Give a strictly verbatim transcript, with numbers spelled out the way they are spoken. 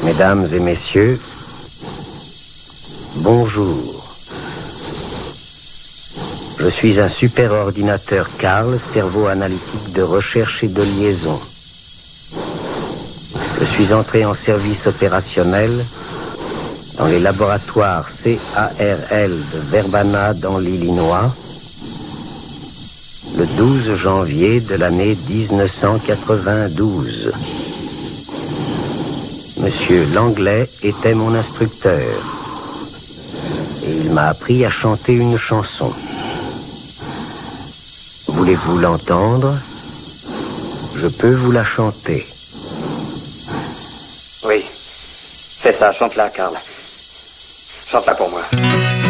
Mesdames et messieurs, bonjour. Je suis un superordinateur Carl, cerveau analytique de recherche et de liaison. Je suis entré en service opérationnel dans les laboratoires C A R L de Verbana dans l'Illinois le douze janvier de l'année dix-neuf cent quatre-vingt-douze. Monsieur Langlais était mon instructeur et il m'a appris à chanter une chanson. Voulez-vous l'entendre? Je peux vous la chanter. Oui, fais ça, chante-la, Carl. Chante-la pour moi.